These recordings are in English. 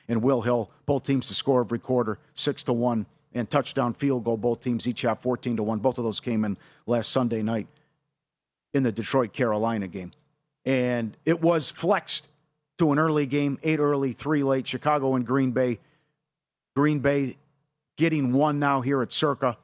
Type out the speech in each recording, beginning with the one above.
and Will Hill. Both teams to score every quarter, 6-1, and touchdown field goal. Both teams each have 14-1. Both of those came in last Sunday night in the Detroit-Carolina game. And it was flexed to an early game, 8 early, 3 late. Chicago and Green Bay. Green Bay getting 1 now here at Circa.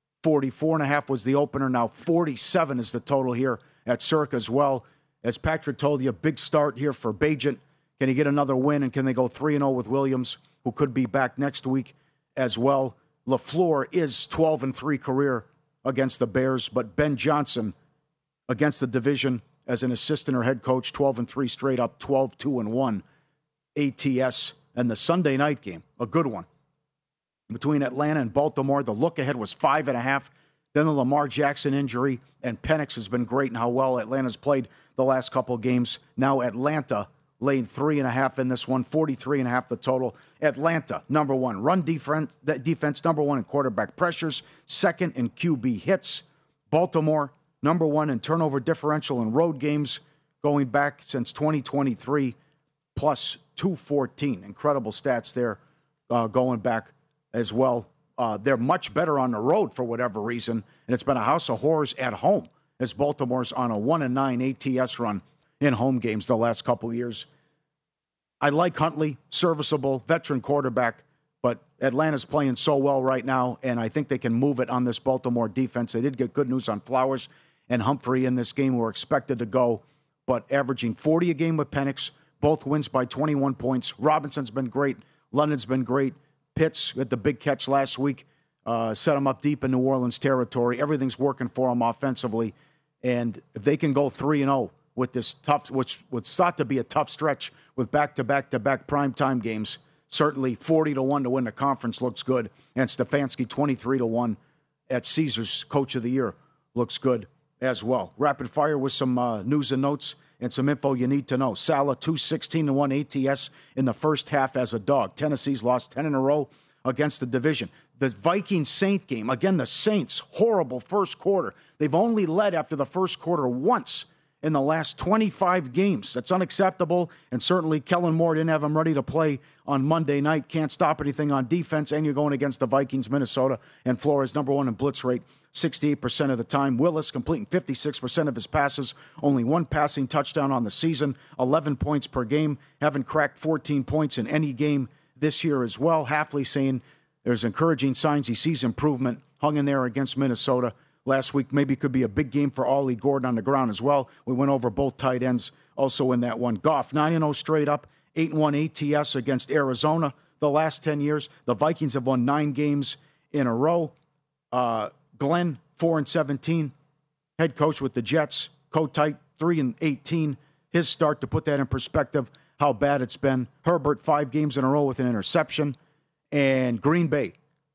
44.5 was the opener. Now 47 is the total here at Circa as well. As Patrick told you, big start here for Bagent. Can he get another win, and can they go 3-0 with Williams, who could be back next week as well? LaFleur is 12-3 career against the Bears, but Ben Johnson against the division as an assistant or head coach, 12-3 straight up, 12-2-1 ATS. And the Sunday night game, a good one, between Atlanta and Baltimore. The look ahead was 5.5. Then the Lamar Jackson injury, and Penix has been great in how well Atlanta's played the last couple of games. Now Atlanta laid 3.5 in this one, 43.5 the total. Atlanta, number one. Run defense, number one in quarterback pressures, second in QB hits. Baltimore, number one in turnover differential in road games, going back since 2023, plus 214. Incredible stats there going back as well. They're much better on the road for whatever reason, and it's been a house of horrors at home as Baltimore's on a 1-9 ATS run in home games the last couple of years. I like Huntley, serviceable, veteran quarterback, but Atlanta's playing so well right now, and I think they can move it on this Baltimore defense. They did get good news on Flowers and Humphrey in this game, who were expected to go, but averaging 40 a game with Penix, both wins by 21 points. Robinson's been great. London's been great. Pitts with the big catch last week set him up deep in New Orleans territory. Everything's working for them offensively, and if they can go 3-0 with this tough, which was thought to be a tough stretch with back-to-back primetime games, certainly 40-1 to win the conference looks good, and Stefanski 23-1 at Caesars Coach of the Year looks good as well. Rapid fire with some news and notes and some info you need to know. Salah 216-1 ATS in the first half as a dog. Tennessee's lost 10 in a row against the division. The Vikings-Saint game, again, the Saints, horrible first quarter. They've only led after the first quarter once in the last 25 games. That's unacceptable, and certainly Kellen Moore didn't have him ready to play on Monday night. Can't stop anything on defense, and you're going against the Vikings, Minnesota, and Flores, number one in blitz rate, 68% of the time. Willis completing 56% of his passes, only one passing touchdown on the season, 11 points per game, haven't cracked 14 points in any game this year as well. Hafley saying there's encouraging signs he sees improvement, hung in there against Minnesota last week. Maybe it could be a big game for Ollie Gordon on the ground as well. We went over both tight ends also in that one. Goff, 9-0 straight up, 8-1 ATS against Arizona the last 10 years. The Vikings have won 9 games in a row. Glenn, 4-17, head coach with the Jets. Kotite, 3-18. His start, to put that in perspective, how bad it's been. Herbert, 5 games in a row with an interception. And Green Bay,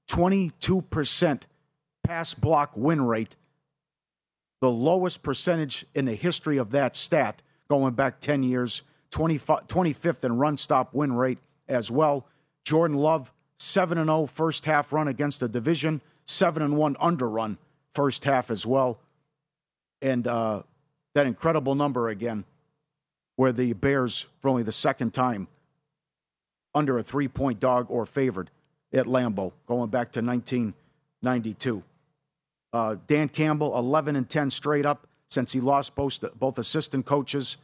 22% pass block win rate, the lowest percentage in the history of that stat going back 10 years, 25th in run stop win rate as well. Jordan Love, 7-0 first half run against the division, 7-1 under run first half as well. And that incredible number again, where the Bears, for only the second time, under a 3-point dog or favored at Lambeau, going back to 1992. Dan Campbell, 11-10 straight up since he lost both assistant coaches.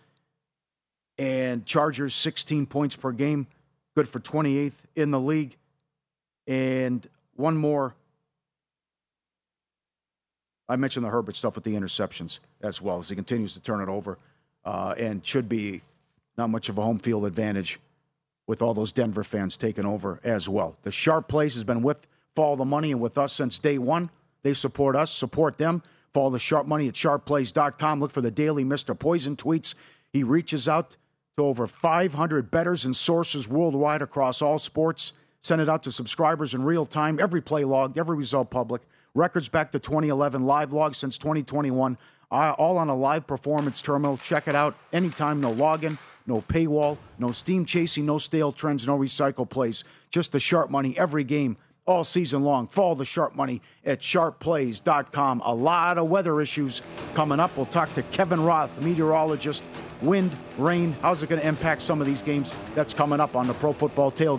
And Chargers, 16 points per game, good for 28th in the league. And one more. I mentioned the Herbert stuff with the interceptions as well, as he continues to turn it over, and should be not much of a home field advantage with all those Denver fans taking over as well. The Sharp Plays has been with Follow the Money and with us since day one. They support us, support them. Follow the Sharp Money at sharpplays.com. Look for the daily Mr. Poison tweets. He reaches out to over 500 bettors and sources worldwide across all sports. Send it out to subscribers in real time. Every play logged, every result public. Records back to 2011, live logs since 2021. All on a live performance terminal. Check it out anytime. No login, no paywall, no steam chasing, no stale trends, no recycle plays. Just the Sharp Money every game, all season long. Follow the Sharp Money at sharpplays.com. A lot of weather issues coming up. We'll talk to Kevin Roth, meteorologist. Wind, rain, how's it going to impact some of these games? That's coming up on the Pro Football Tailgate.